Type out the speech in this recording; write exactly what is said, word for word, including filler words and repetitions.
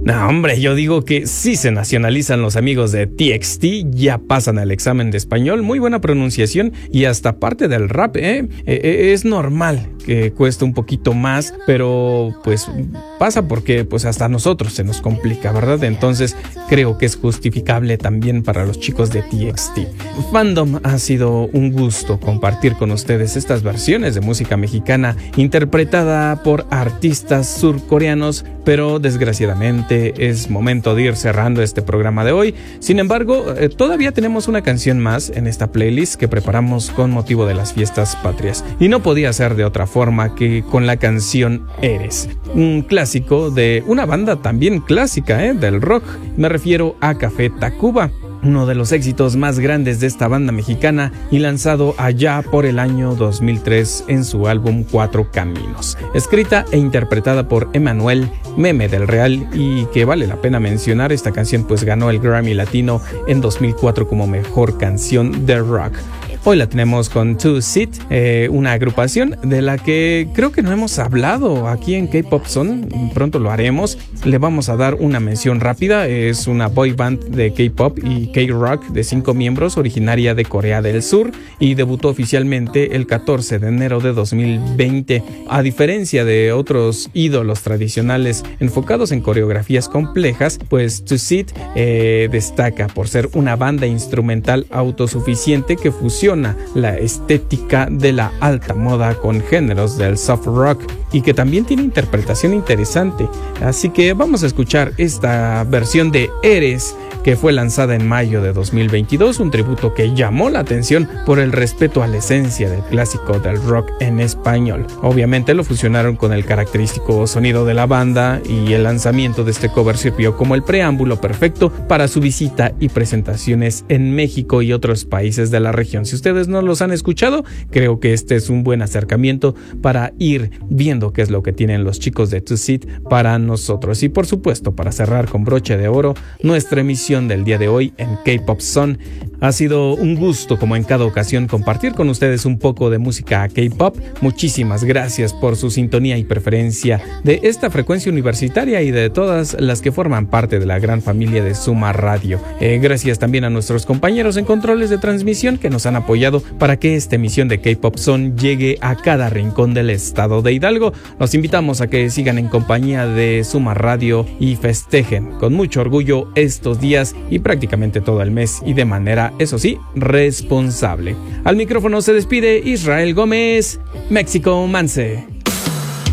No, hombre, yo digo que sí se nacionalizan los amigos de T X T, ya pasan el examen de español, muy buena pronunciación y hasta parte del rap, ¿eh? Eh, es normal que cueste un poquito más, pero pues pasa porque pues hasta a nosotros se nos complica, ¿verdad? Entonces creo que es justificable también para los chicos de T X T. Fandom, ha sido un gusto compartir con ustedes estas versiones de música mexicana interpretada por artistas surcoreanos, pero desgraciadamente es momento de ir cerrando este programa de hoy. Sin embargo, eh, todavía tenemos una canción más en esta playlist que preparamos con motivo de las fiestas patrias, y no podía ser de otra forma que con la canción Eres, un clásico de una banda también clásica, ¿eh? del rock. Me refiero a Café Tacuba, uno de los éxitos más grandes de esta banda mexicana y lanzado allá por el año dos mil tres en su álbum Cuatro Caminos, escrita e interpretada por Emanuel Meme del Real, y que vale la pena mencionar, esta canción pues ganó el Grammy Latino en dos mil cuatro como mejor canción de rock. Hoy la tenemos con Two Seat, eh, una agrupación de la que creo que no hemos hablado aquí en K-Pop Zone, pronto lo haremos. Le vamos a dar una mención rápida. Es una boy band de K-Pop y K-Rock de cinco miembros, originaria de Corea del Sur, y debutó oficialmente el catorce de enero de dos mil veinte. A diferencia de otros ídolos tradicionales enfocados en coreografías complejas, pues Two Seat eh, destaca por ser una banda instrumental autosuficiente que fusiona la estética de la alta moda con géneros del soft rock y que también tiene interpretación interesante. Así que vamos a escuchar esta versión de Eres, que fue lanzada en mayo de dos mil veintidós, un tributo que llamó la atención por el respeto a la esencia del clásico del rock en español. Obviamente lo fusionaron con el característico sonido de la banda, y el lanzamiento de este cover sirvió como el preámbulo perfecto para su visita y presentaciones en México y otros países de la región. Si ustedes no los han escuchado, creo que este es un buen acercamiento para ir viendo qué es lo que tienen los chicos de Two Seat para nosotros. Y por supuesto, para cerrar con broche de oro nuestra emisión del día de hoy en K-Pop Zone, ha sido un gusto, como en cada ocasión, compartir con ustedes un poco de música K-Pop. Muchísimas gracias por su sintonía y preferencia de esta frecuencia universitaria y de todas las que forman parte de la gran familia de Suma Radio. Eh, gracias también a nuestros compañeros en controles de transmisión que nos han apoyado para que esta emisión de K-Pop Zone llegue a cada rincón del estado de Hidalgo. Los invitamos a que sigan en compañía de Suma Radio y festejen con mucho orgullo estos días y prácticamente todo el mes, y de manera, eso sí, responsable. Al micrófono se despide Israel Gómez, México Manse.